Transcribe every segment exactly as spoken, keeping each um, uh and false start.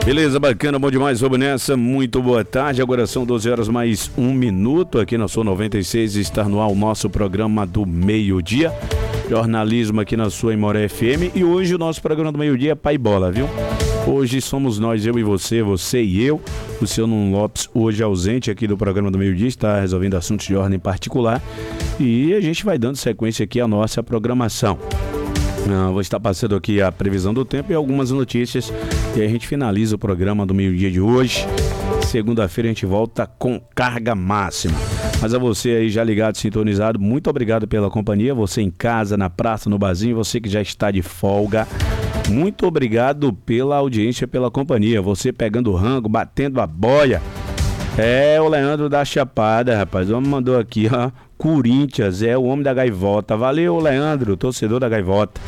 Beleza, bacana, bom demais, vamos nessa, muito boa tarde, agora são doze horas mais um minuto, aqui na sua noventa e seis, está no ar o nosso programa do meio-dia, jornalismo aqui na sua Imoré F M, e hoje o nosso programa do meio-dia é Pai Bola, viu? Hoje somos nós, eu e você, você e eu, o seu Nuno Lopes, hoje ausente aqui do programa do meio-dia, está resolvendo assuntos de ordem particular, e a gente vai dando sequência aqui à nossa programação. Não, vou estar passando aqui a previsão do tempo e algumas notícias e aí a gente finaliza o programa do meio-dia de hoje. Segunda-feira a gente volta com carga máxima. Mas a você aí já ligado, sintonizado, muito obrigado pela companhia. Você em casa, na praça, no barzinho, você que já está de folga, muito obrigado pela audiência, pela companhia. Você pegando o rango, batendo a boia. É o Leandro da Chapada, rapaz. O homem mandou aqui, ó. Corinthians, é o homem da gaivota. Valeu, Leandro, torcedor da gaivota.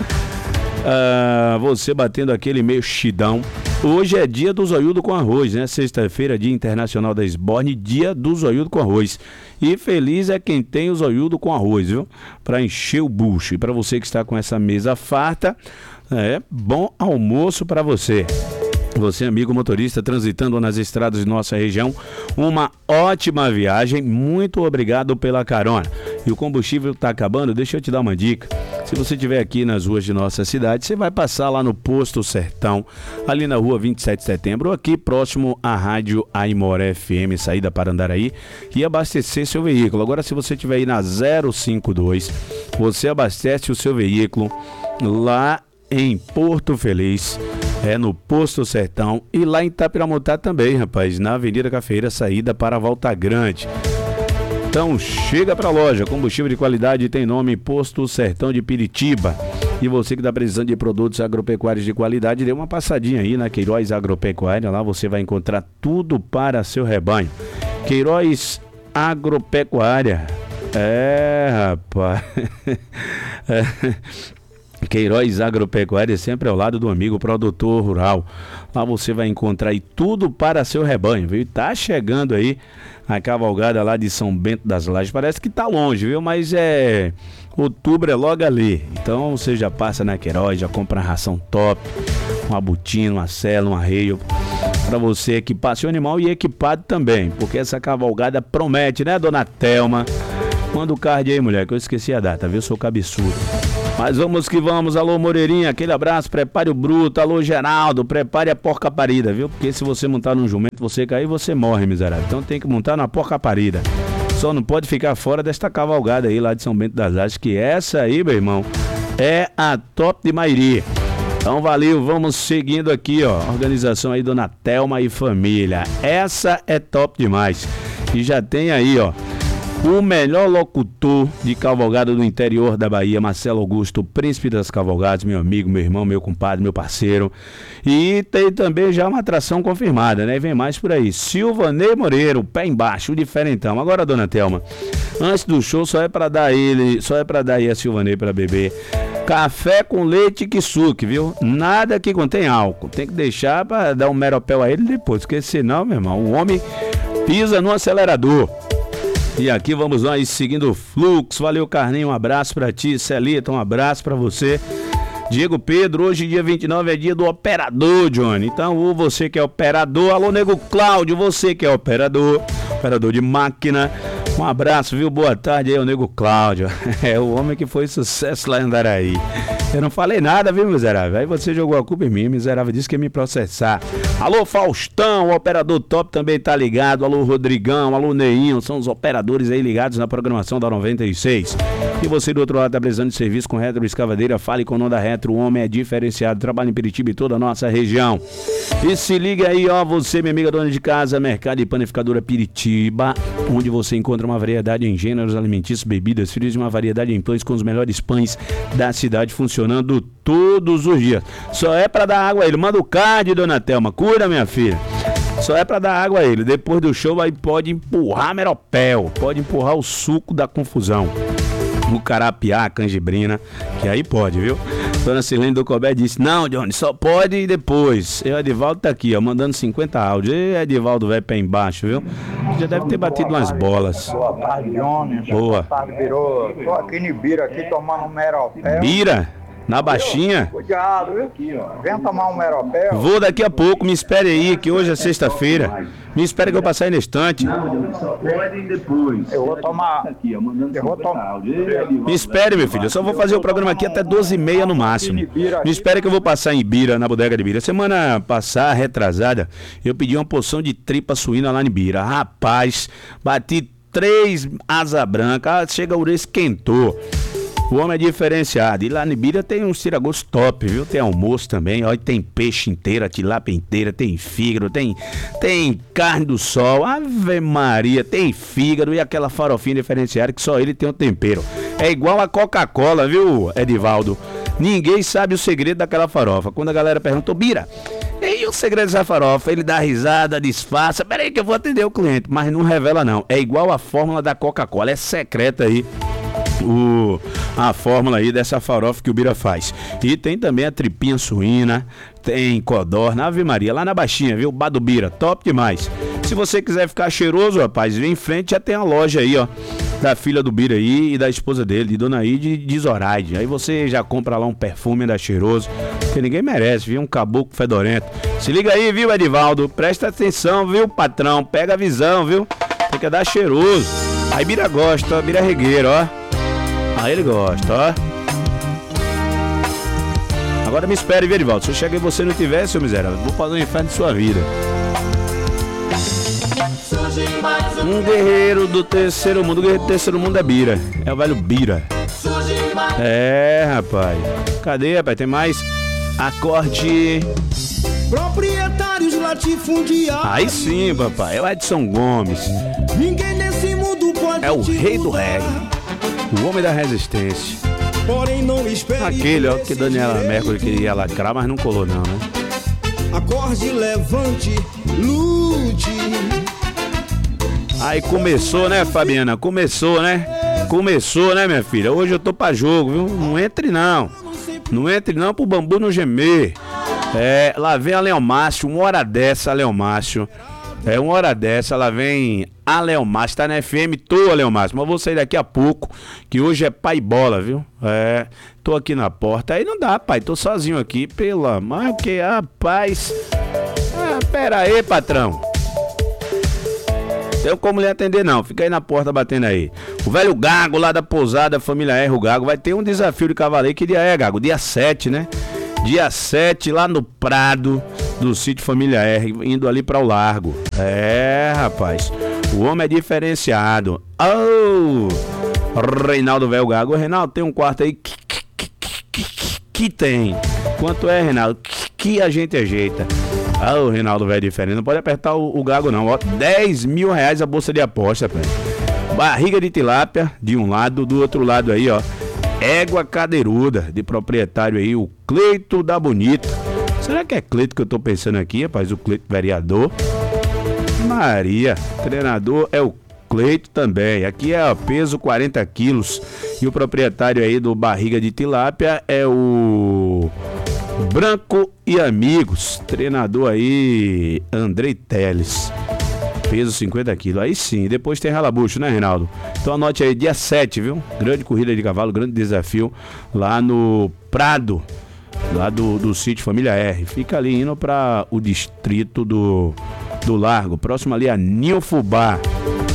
Ah, você batendo aquele meio chidão. Hoje é dia do zoiudo com arroz, né? Sexta-feira, dia internacional da esborne, dia do zoiudo com arroz. E feliz é quem tem o zoiudo com arroz, viu? Pra encher o bucho. E pra você que está com essa mesa farta, é bom almoço pra você. Você, amigo motorista, transitando nas estradas de nossa região, uma ótima viagem, muito obrigado pela carona. E o combustível está acabando, deixa eu te dar uma dica. Se você estiver aqui nas ruas de nossa cidade, você vai passar lá no Posto Sertão, ali na rua vinte e sete de setembro, aqui próximo à rádio Aimoré F M, saída para Andaraí, e abastecer seu veículo. Agora, se você estiver aí na zero cinco dois, você abastece o seu veículo lá em Porto Feliz, é no Posto Sertão, e lá em Itapiramutá também, rapaz, na Avenida Cafeira, saída para a Volta Grande. Então chega pra loja, combustível de qualidade tem nome Posto Sertão de Piritiba. E você que está precisando de produtos agropecuários de qualidade, dê uma passadinha aí na Queiroz Agropecuária, lá você vai encontrar tudo para seu rebanho. Queiroz Agropecuária, é rapaz, é... Queiroz Agropecuária, sempre ao lado do amigo produtor rural. Lá você vai encontrar aí tudo para seu rebanho, viu? Tá chegando aí a cavalgada lá de São Bento das Lajes. Parece que tá longe, viu? Mas é... outubro é logo ali. Então você já passa na Queiroz, já compra uma ração top, uma botina, uma cela, um arreio, para você equipar seu animal e equipado também. Porque essa cavalgada promete, né, dona Thelma? Manda o card aí, mulher, que eu esqueci a data, viu? Eu sou cabeçudo. Mas vamos que vamos, alô Moreirinha, aquele abraço, prepare o bruto, alô Geraldo, prepare a porca parida, viu? Porque se você montar num jumento, você cair, você morre, miserável. Então tem que montar na porca parida. Só não pode ficar fora desta cavalgada aí lá de São Bento das Lajes, que essa aí, meu irmão, é a top de Mairi. Então valeu, vamos seguindo aqui, ó, organização aí Dona Thelma e família. Essa é top demais. E já tem aí, ó, o melhor locutor de cavalgada do interior da Bahia, Marcelo Augusto, príncipe das cavalgadas, meu amigo, meu irmão, meu compadre, meu parceiro. E tem também já uma atração confirmada, né? Vem mais por aí. Silvanei Moreira, o pé embaixo, o diferentão. Agora, dona Thelma, antes do show só é pra dar ele, só é pra dar aí a Silvanei pra beber café com leite que suque, viu? Nada que contém álcool. Tem que deixar pra dar um meropel a ele depois, porque senão, meu irmão, o homem pisa no acelerador. E aqui vamos nós seguindo o fluxo. Valeu, Carlinhos, um abraço pra ti. Celita, um abraço pra você. Diego Pedro, hoje dia vinte e nove é dia do operador, Johnny. Então, ou você que é operador, alô, nego Cláudio, você que é operador, operador de máquina, um abraço, viu? Boa tarde aí ao nego Cláudio. É o homem que foi sucesso lá em Andaraí. Eu não falei nada, viu, miserável? Aí você jogou a culpa em mim, miserável, disse que ia me processar. Alô, Faustão, o operador top também tá ligado. Alô, Rodrigão, alô, Neinho, são os operadores aí ligados na programação da noventa e seis. E você do outro lado tá precisando de serviço com Retro Escavadeira, fale com o nome da Retro, o homem é diferenciado, trabalha em Piritiba e toda a nossa região. E se liga aí, ó, você, minha amiga dona de casa, Mercado e Panificadora Piritiba, onde você encontra uma variedade em gêneros alimentícios, bebidas frias e uma variedade em pães com os melhores pães da cidade funcionando todos os dias. Só é pra dar água a ele. Manda o card, dona Thelma. Cuida, minha filha. Só é pra dar água a ele. Depois do show aí pode empurrar meropel, pode empurrar o suco da confusão. No carapiá, canjibrina, que aí pode, viu? Dona Silene do Cobé disse, não, Johnny, só pode depois. E o Edivaldo tá aqui, ó, mandando cinquenta áudios. E Edivaldo vai pé embaixo, viu? Já deve ter batido umas bolas. Boa tarde, Johnny. Boa. Boa tarde, Birô. Tô aqui no Bira, aqui tomando um meropel. Bira? Na baixinha? Cuidado, viu? Aqui, ó. Vem tomar um Meropel. Vou daqui a pouco, me espere aí, que hoje é sexta-feira. Me espere que eu passar aí na estante. Só pode depois. Eu vou tomar. Eu vou tomar. Me espere, meu filho. Eu só vou fazer o programa aqui até doze e meia no máximo. Me espere que eu vou passar em Bira, na bodega de Bira. Semana passada, retrasada, eu pedi uma porção de tripa suína lá em Bira. Rapaz, bati três asa branca, chega a orelha esquentou. O homem é diferenciado. E lá em Bira tem uns tiragostos top, viu? Tem almoço também, ó, e tem peixe inteiro, tilápia inteira, tem fígado, tem, tem carne do sol, Ave Maria, tem fígado e aquela farofinha diferenciada que só ele tem o tempero. É igual a Coca-Cola, viu, Edivaldo? Ninguém sabe o segredo daquela farofa. Quando a galera perguntou, Bira, e o segredo dessa farofa? Ele dá risada, disfarça, peraí que eu vou atender o cliente, mas não revela não. É igual a fórmula da Coca-Cola, é secreta aí. O, a fórmula aí dessa farofa que o Bira faz. E tem também a tripinha suína, tem codorna, Ave Maria, lá na baixinha, viu? Bar do Bira, top demais. Se você quiser ficar cheiroso, rapaz, vem em frente, já tem a loja aí, ó, da filha do Bira aí e da esposa dele, de Dona Ide de Zoraide. Aí você já compra lá um perfume ainda cheiroso, que ninguém merece, viu? Um caboclo fedorento. Se liga aí, viu, Edivaldo? Presta atenção, viu, patrão? Pega a visão, viu? Tem que dar cheiroso. Aí Bira gosta, Bira regueiro, ó. Ah, ele gosta, ó. Agora me espere, viu, Edivaldo? Se eu chegar e você não tiver, seu miserável, vou fazer um inferno de sua vida. Um guerreiro do terceiro mundo. O guerreiro do terceiro mundo é Bira. É o velho Bira. É, rapaz. Cadê, rapaz? Tem mais? Acorde. Proprietários latifundiários. Aí sim, papai. É o Edson Gomes. Ninguém nesse mundo pode. É o rei do reggae. O homem da resistência. Porém não espere. Aquele, ó, que Daniela Mercury queria lacrar, mas não colou não, né? Acorde, levante, lute. Aí começou, né, Fabiana? Começou, né? Começou, né, minha filha? Hoje eu tô pra jogo, viu? Não entre não. Não entre não pro bambu não gemer. É, lá vem a Leomácio, uma hora dessa, Leomácio. É, uma hora dessa, ela vem a Leomácio, tá na F M, tô a Leomácio, mas vou sair daqui a pouco, que hoje é pai bola, viu? É, tô aqui na porta, aí não dá, pai, tô sozinho aqui, pela mãe, que rapaz. Ah, pera aí, patrão. Tem como lhe atender não, fica aí na porta batendo aí. O velho Gago lá da pousada Família R, o Gago, vai ter um desafio de cavaleiro, que dia é, Gago? Dia sete, né? Dia sete, lá no Prado do sítio Família R, indo ali para o Largo. É, rapaz, o homem é diferenciado. Oh, Reinaldo Velho Gago. Reinaldo, tem um quarto aí que, que, que, que, que tem. Quanto é, Reinaldo? Que, que a gente ajeita. Ah, o Reinaldo Velho diferente. Não pode apertar o, o Gago não, ó. dez mil reais a bolsa de aposta, pai. Barriga de tilápia de um lado, do outro lado aí, ó, égua cadeiruda, de proprietário aí, o Cleito da Bonita. Será que é Cleito que eu tô pensando aqui, rapaz? O Cleito vereador. Maria, treinador é o Cleito também. Aqui é ó, peso quarenta quilos. E o proprietário aí do Barriga de Tilápia é o Branco e Amigos. Treinador aí, Andrei Teles. Peso cinquenta quilos. Aí sim, depois tem Ralabucho, né, Reinaldo? Então anote aí, dia sete, viu? Grande corrida de cavalo, grande desafio lá no Prado, lá do, do sítio Família R. Fica ali indo para o distrito do, do Largo, próximo ali a Nilfubá.